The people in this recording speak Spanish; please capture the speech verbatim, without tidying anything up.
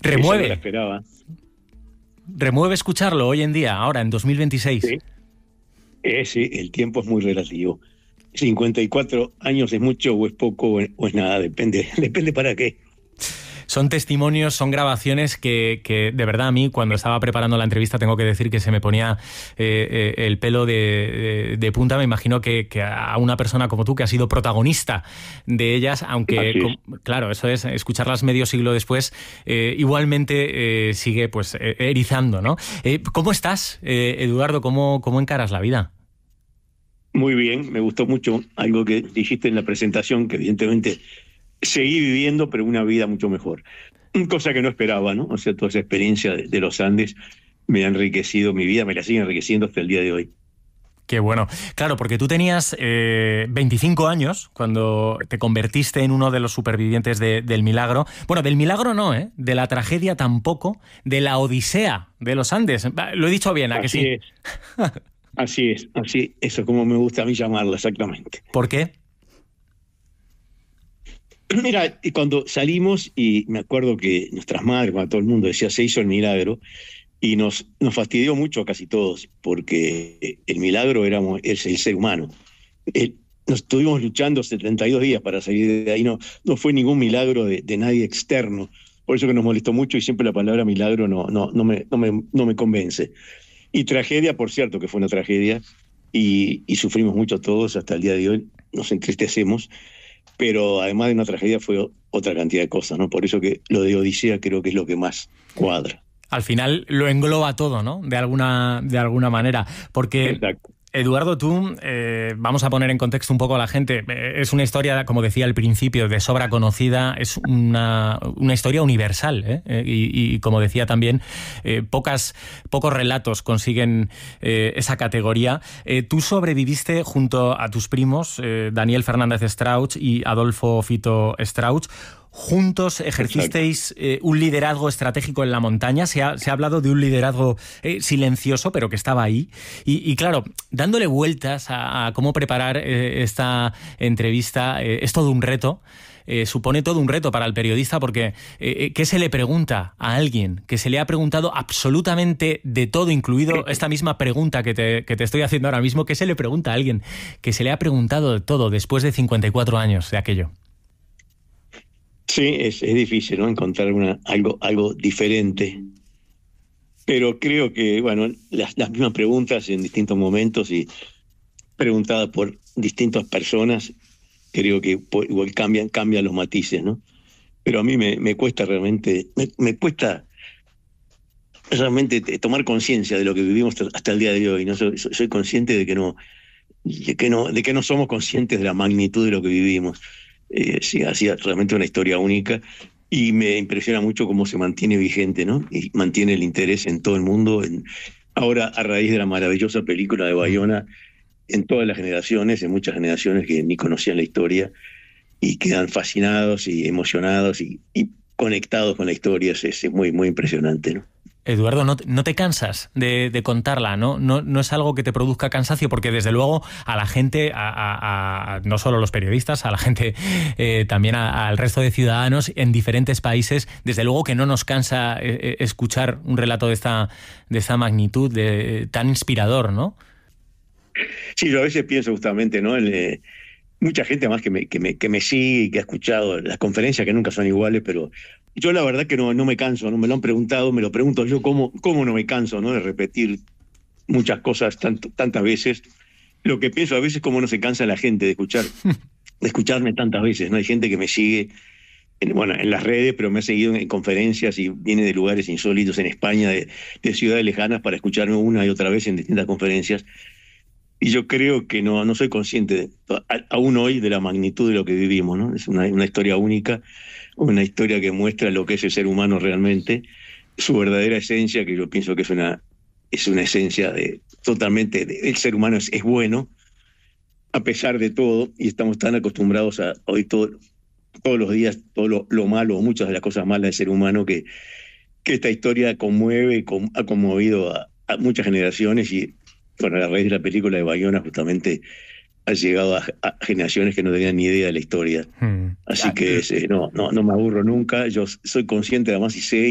Remueve. No la esperaba. Remueve escucharlo hoy en día, ahora en dos mil veintiséis. Sí. Eh, sí, el tiempo es muy relativo. cincuenta y cuatro años es mucho o es poco o es nada, depende, depende para qué. Son testimonios, son grabaciones que, que de verdad a mí cuando estaba preparando la entrevista tengo que decir que se me ponía eh, eh, el pelo de, de, de punta. Me imagino que, que a una persona como tú que ha sido protagonista de ellas, aunque com, claro, eso es, escucharlas medio siglo después, eh, igualmente eh, sigue pues eh, erizando, ¿no? Eh, ¿Cómo estás, eh, Eduardo? ¿Cómo, ¿Cómo encaras la vida? Muy bien, me gustó mucho algo que dijiste en la presentación, que evidentemente seguí viviendo, pero una vida mucho mejor. Cosa que no esperaba, ¿no? O sea, toda esa experiencia de, de los Andes me ha enriquecido mi vida, me la sigue enriqueciendo hasta el día de hoy. Qué bueno. Claro, porque tú tenías eh, veinticinco años cuando te convertiste en uno de los supervivientes de, del milagro. Bueno, del milagro no, ¿eh? De la tragedia tampoco, de la odisea de los Andes. Lo he dicho bien, ¿a que así sí? Es. Así es, así, eso es como me gusta a mí llamarla, exactamente. ¿Por qué? Mira, cuando salimos, y me acuerdo que nuestras madres, cuando todo el mundo decía se hizo el milagro, y nos, nos fastidió mucho a casi todos, porque el milagro éramos, es el ser humano. El, nos estuvimos luchando setenta y dos días para salir de ahí, no, no fue ningún milagro de, de nadie externo, por eso que nos molestó mucho y siempre la palabra milagro no, no, no, me, no, me, no me convence. Y tragedia, por cierto, que fue una tragedia, y, y sufrimos mucho todos hasta el día de hoy, nos entristecemos, pero además de una tragedia fue otra cantidad de cosas, ¿no? Por eso que lo de Odisea creo que es lo que más cuadra. Al final lo engloba todo, ¿no? De alguna, de alguna manera, porque... Exacto. Eduardo, tú, eh, vamos a poner en contexto un poco a la gente, eh, es una historia, como decía al principio, de sobra conocida, es una, una historia universal, ¿eh? Eh, y, y como decía también, eh, pocas, pocos relatos consiguen eh, esa categoría. Eh, tú sobreviviste junto a tus primos, eh, Daniel Fernández Strauch y Adolfo Fito Strauch. Juntos ejercisteis eh, un liderazgo estratégico en la montaña. Se ha, se ha hablado de un liderazgo eh, silencioso, pero que estaba ahí. Y, y claro, dándole vueltas a, a cómo preparar eh, esta entrevista, eh, es todo un reto. Eh, supone todo un reto para el periodista porque eh, ¿qué se le pregunta a alguien que se le ha preguntado absolutamente de todo, incluido esta misma pregunta que te, que te estoy haciendo ahora mismo? ¿Qué se le pregunta a alguien que se le ha preguntado de todo después de cincuenta y cuatro años de aquello? Sí, es, es difícil, ¿no? Encontrar una, algo, algo diferente. Pero creo que, bueno, las, las mismas preguntas en distintos momentos y preguntadas por distintas personas, creo que por, igual cambian, cambian los matices, ¿no? Pero a mí me, me cuesta realmente, me, me cuesta realmente tomar conciencia de lo que vivimos hasta el día de hoy, ¿no? Soy, soy consciente de que no, de que no, de que no somos conscientes de la magnitud de lo que vivimos. Eh, sí, ha sido realmente una historia única y me impresiona mucho cómo se mantiene vigente, ¿no? Y mantiene el interés en todo el mundo. En, ahora, a raíz de la maravillosa película de Bayona, en todas las generaciones, en muchas generaciones que ni conocían la historia y quedan fascinados y emocionados y, y conectados con la historia. Es, es muy, muy impresionante, ¿no? Eduardo, no te, no te cansas de, de contarla, ¿no? ¿no? No es algo que te produzca cansancio, porque desde luego a la gente, a, a, a no solo a los periodistas, a la gente eh, también a, al resto de ciudadanos en diferentes países, desde luego que no nos cansa eh, escuchar un relato de esta, de esta magnitud, de, tan inspirador, ¿no? Sí, yo a veces pienso justamente, ¿no? El, eh, mucha gente más que me, que, me, que me sigue y que ha escuchado las conferencias, que nunca son iguales, pero yo la verdad que no, no me canso, no me lo han preguntado, me lo pregunto yo, ¿cómo, cómo no me canso, ¿no? De repetir muchas cosas tanto, tantas veces. Lo que pienso a veces es cómo no se cansa la gente de escuchar, de escucharme tantas veces, ¿no? Hay gente que me sigue, en, bueno, en las redes, pero me ha seguido en conferencias y viene de lugares insólitos en España, de, de ciudades lejanas, para escucharme una y otra vez en distintas conferencias. Y yo creo que no, no soy consciente, de, aún hoy, de la magnitud de lo que vivimos, ¿no? Es una, una historia única, una historia que muestra lo que es el ser humano realmente, su verdadera esencia, que yo pienso que es una, es una esencia de, totalmente, de, el ser humano es, es bueno, a pesar de todo, y estamos tan acostumbrados a oír todo, todos los días todo lo, lo malo, o muchas de las cosas malas del ser humano, que, que esta historia conmueve, con, ha conmovido a, a muchas generaciones, y bueno, a raíz de la película de Bayona justamente ha llegado a, a generaciones que no tenían ni idea de la historia. Hmm. Así que eh, no, no, no me aburro nunca, yo soy consciente además y sé